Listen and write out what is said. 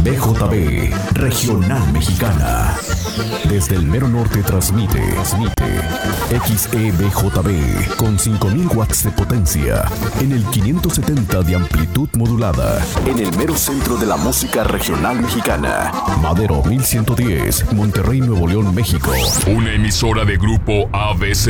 BJB, Regional Mexicana. Desde el mero norte transmite XEBJB con 5000 watts de potencia en el 570 de amplitud modulada en el mero centro de la música regional mexicana. Madero 1110, Monterrey, Nuevo León, México. Una emisora de Grupo ABC.